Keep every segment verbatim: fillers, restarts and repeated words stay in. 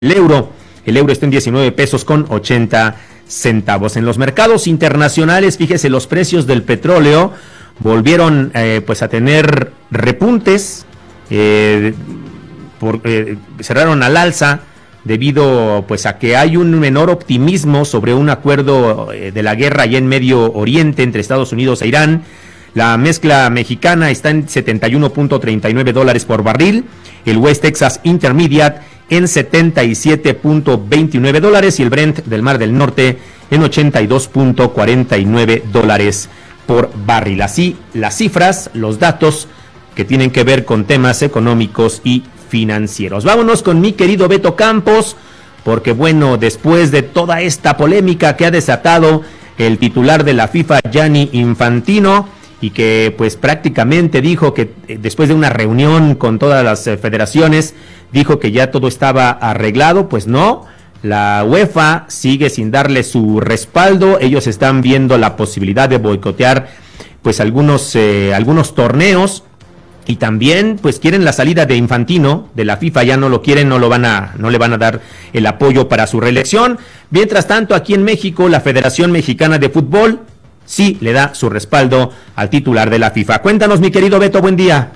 el euro. El euro está en diecinueve pesos con ochenta centavos. En los mercados internacionales, fíjese, los precios del petróleo volvieron eh, pues a tener repuntes, eh, por, eh, cerraron al alza debido pues a que hay un menor optimismo sobre un acuerdo eh, de la guerra allá en Medio Oriente entre Estados Unidos e Irán. La mezcla mexicana está en setenta y uno punto treinta y nueve dólares por barril, el West Texas Intermediate en setenta y siete punto veintinueve dólares y el Brent del Mar del Norte en ochenta y dos punto cuarenta y nueve dólares por barril. Así las cifras, los datos que tienen que ver con temas económicos y financieros. Vámonos con mi querido Beto Campos, porque bueno, después de toda esta polémica que ha desatado el titular de la FIFA, Gianni Infantino, y que pues prácticamente dijo que eh, después de una reunión con todas las eh, federaciones, dijo que ya todo estaba arreglado. Pues no, la UEFA sigue sin darle su respaldo. Ellos están viendo la posibilidad de boicotear pues algunos, eh, algunos torneos, y también pues quieren la salida de Infantino de la FIFA. Ya no lo quieren, no lo van a, no le van a dar el apoyo para su reelección. Mientras tanto, aquí en México, la Federación Mexicana de Fútbol sí le da su respaldo al titular de la FIFA. Cuéntanos, mi querido Beto, buen día.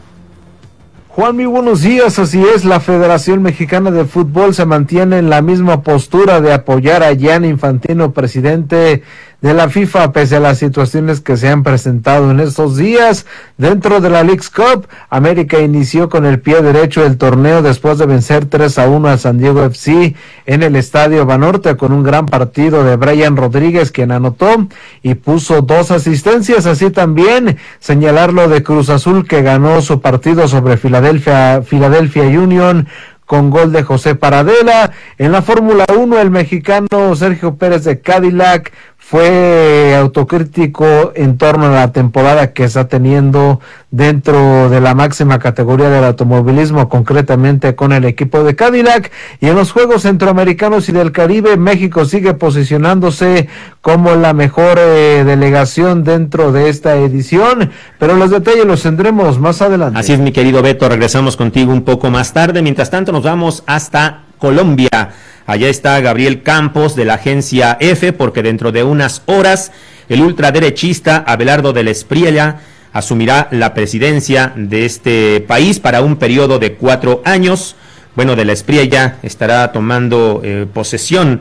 Juan, muy buenos días. Así es, la Federación Mexicana de Fútbol se mantiene en la misma postura de apoyar a Gianni Infantino, presidente de la FIFA, pese a las situaciones que se han presentado en estos días. Dentro de la Leagues Cup, América inició con el pie derecho el torneo después de vencer tres a uno a San Diego F C en el Estadio Banorte, con un gran partido de Brian Rodríguez, quien anotó y puso dos asistencias. Así también señalar lo de Cruz Azul, que ganó su partido sobre Philadelphia, Philadelphia Union con gol de José Paradela. En la Fórmula uno, el mexicano Sergio Pérez de Cadillac fue autocrítico en torno a la temporada que está teniendo dentro de la máxima categoría del automovilismo, concretamente con el equipo de Cadillac. Y en los Juegos Centroamericanos y del Caribe, México sigue posicionándose como la mejor eh, delegación dentro de esta edición, pero los detalles los tendremos más adelante. Así es, mi querido Beto, regresamos contigo un poco más tarde. Mientras tanto, nos vamos hasta Colombia. Allá está Gabriel Campos de la agencia F, porque dentro de unas horas el ultraderechista Abelardo del Espriella asumirá la presidencia de este país para un periodo de cuatro años. Bueno, del Espriella estará tomando eh, posesión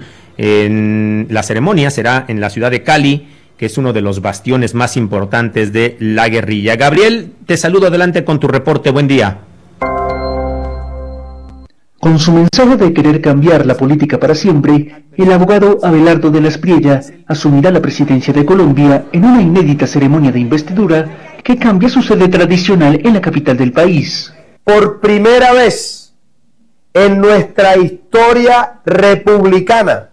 en la ceremonia, será en la ciudad de Cali, que es uno de los bastiones más importantes de la guerrilla. Gabriel, te saludo, adelante con tu reporte, buen día. Con su mensaje de querer cambiar la política para siempre, el abogado Abelardo de la Espriella asumirá la presidencia de Colombia en una inédita ceremonia de investidura que cambia su sede tradicional en la capital del país. Por primera vez en nuestra historia republicana,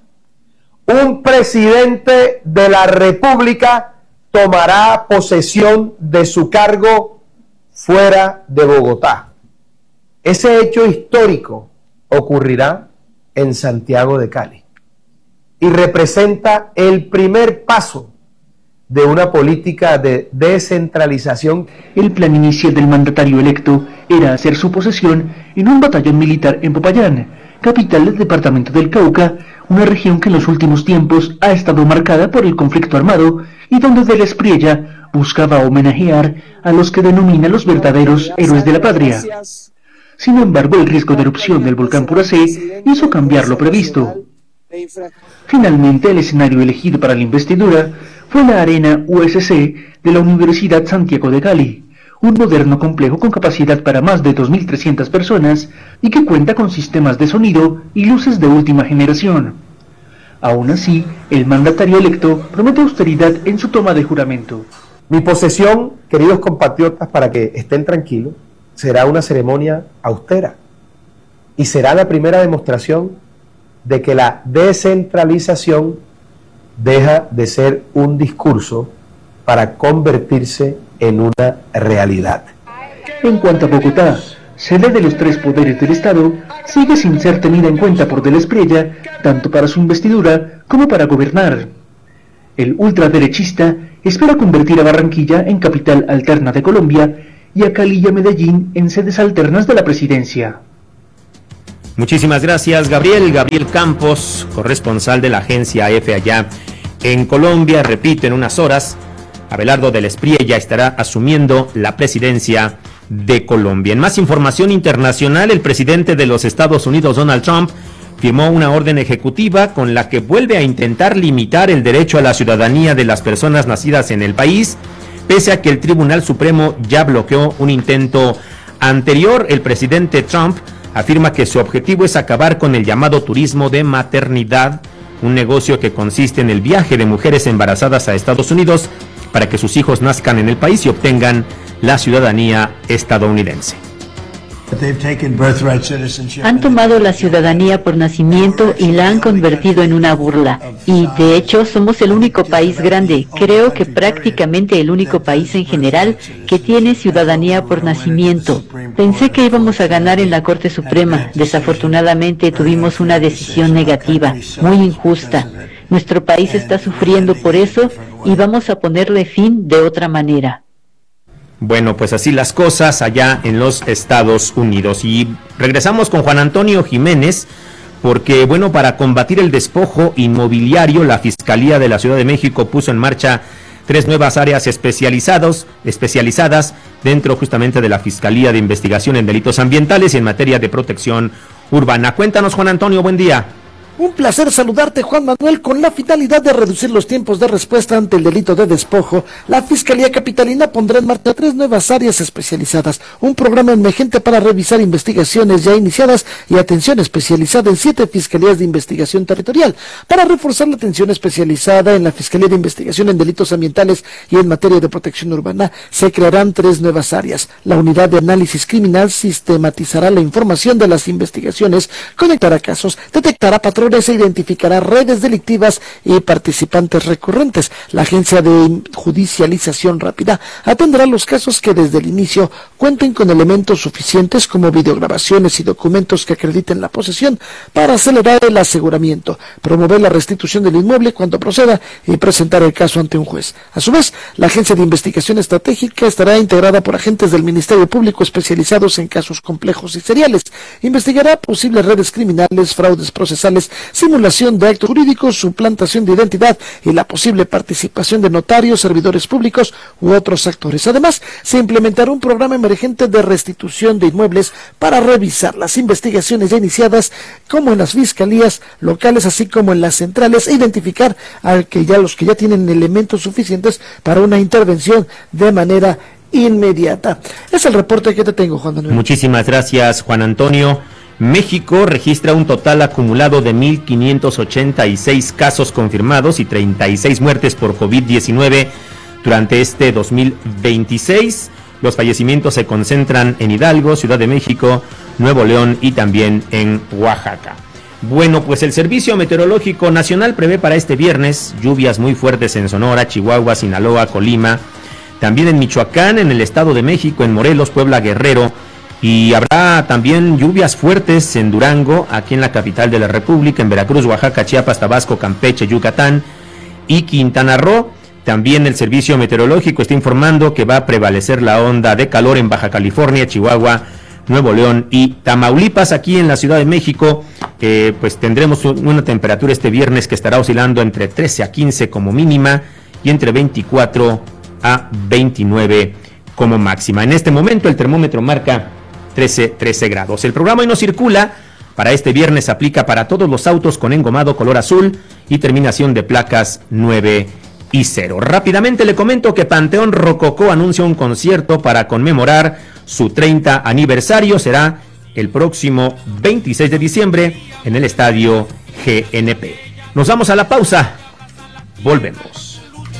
un presidente de la República tomará posesión de su cargo fuera de Bogotá. Ese hecho histórico ocurrirá en Santiago de Cali y representa el primer paso de una política de descentralización. El plan inicial del mandatario electo era hacer su posesión en un batallón militar en Popayán, capital del departamento del Cauca, una región que en los últimos tiempos ha estado marcada por el conflicto armado y donde de la Espriella buscaba homenajear a los que denomina los verdaderos héroes de la patria. Sin embargo, el riesgo de erupción del volcán Puracé hizo cambiar lo previsto. Finalmente, el escenario elegido para la investidura fue la Arena U S C de la Universidad Santiago de Cali, un moderno complejo con capacidad para más de dos mil trescientas personas y que cuenta con sistemas de sonido y luces de última generación. Aún así, el mandatario electo promete austeridad en su toma de juramento. Mi posesión, queridos compatriotas, para que estén tranquilos, será una ceremonia austera y será la primera demostración de que la descentralización deja de ser un discurso para convertirse en una realidad. En cuanto a Bogotá, sede de los tres poderes del Estado, sigue sin ser tenida en cuenta por de la Espriella, tanto para su investidura como para gobernar. El ultraderechista espera convertir a Barranquilla en capital alterna de Colombia y a Cali y a Medellín en sedes alternas de la presidencia. Muchísimas gracias, Gabriel. Gabriel Campos, corresponsal de la agencia A F allá en Colombia. Repito, en unas horas, Abelardo del Espriella estará asumiendo la presidencia de Colombia. En más información internacional, el presidente de los Estados Unidos, Donald Trump, firmó una orden ejecutiva con la que vuelve a intentar limitar el derecho a la ciudadanía de las personas nacidas en el país, pese a que el Tribunal Supremo ya bloqueó un intento anterior. El presidente Trump afirma que su objetivo es acabar con el llamado turismo de maternidad, un negocio que consiste en el viaje de mujeres embarazadas a Estados Unidos para que sus hijos nazcan en el país y obtengan la ciudadanía estadounidense. Han tomado la ciudadanía por nacimiento y la han convertido en una burla. Y, de hecho, somos el único país grande, creo que prácticamente el único país en general, que tiene ciudadanía por nacimiento. Pensé que íbamos a ganar en la Corte Suprema. Desafortunadamente tuvimos una decisión negativa, muy injusta. Nuestro país está sufriendo por eso y vamos a ponerle fin de otra manera. Bueno, pues así las cosas allá en los Estados Unidos. Y regresamos con Juan Antonio Jiménez, porque, bueno, para combatir el despojo inmobiliario, la Fiscalía de la Ciudad de México puso en marcha tres nuevas áreas especializados, especializadas dentro justamente de la Fiscalía de Investigación en Delitos Ambientales y en materia de protección urbana. Cuéntanos, Juan Antonio, buen día. Un placer saludarte, Juan Manuel. Con la finalidad de reducir los tiempos de respuesta ante el delito de despojo, la Fiscalía Capitalina pondrá en marcha tres nuevas áreas especializadas, un programa emergente para revisar investigaciones ya iniciadas y atención especializada en siete fiscalías de investigación territorial. Para reforzar la atención especializada en la Fiscalía de Investigación en Delitos Ambientales y en materia de protección urbana, se crearán tres nuevas áreas. La Unidad de Análisis Criminal sistematizará la información de las investigaciones, conectará casos, detectará patrones e identificará redes delictivas y participantes recurrentes. La Agencia de Judicialización Rápida atenderá los casos que desde el inicio cuenten con elementos suficientes como videograbaciones y documentos que acrediten la posesión para acelerar el aseguramiento, promover la restitución del inmueble cuando proceda y presentar el caso ante un juez. A su vez, la Agencia de Investigación Estratégica estará integrada por agentes del Ministerio Público especializados en casos complejos y seriales. Investigará posibles redes criminales, fraudes procesales, simulación de actos jurídicos, suplantación de identidad y la posible participación de notarios, servidores públicos u otros actores. Además, se implementará un programa emergente de restitución de inmuebles para revisar las investigaciones ya iniciadas, como en las fiscalías locales, así como en las centrales, e identificar a que ya los que ya tienen elementos suficientes para una intervención de manera inmediata. Es el reporte que te tengo, Juan Manuel. Muchísimas gracias, Juan Antonio. México registra un total acumulado de mil quinientos ochenta y seis casos confirmados y treinta y seis muertes por COVID diecinueve durante este dos mil veintiséis. Los fallecimientos se concentran en Hidalgo, Ciudad de México, Nuevo León y también en Oaxaca. Bueno, pues el Servicio Meteorológico Nacional prevé para este viernes lluvias muy fuertes en Sonora, Chihuahua, Sinaloa, Colima, también en Michoacán, en el Estado de México, en Morelos, Puebla, Guerrero. Y habrá también lluvias fuertes en Durango, aquí en la capital de la República, en Veracruz, Oaxaca, Chiapas, Tabasco, Campeche, Yucatán y Quintana Roo. También el Servicio Meteorológico está informando que va a prevalecer la onda de calor en Baja California, Chihuahua, Nuevo León y Tamaulipas. Aquí en la Ciudad de México, eh, pues tendremos una temperatura este viernes que estará oscilando entre trece a quince como mínima y entre veinticuatro a veintinueve como máxima. En este momento el termómetro marca trece grados. El programa Hoy No Circula para este viernes aplica para todos los autos con engomado color azul y terminación de placas nueve y cero. Rápidamente le comento que Panteón Rococó anuncia un concierto para conmemorar su treinta aniversario. Será el próximo veintiséis de diciembre en el Estadio G N P. Nos vamos a la pausa. Volvemos.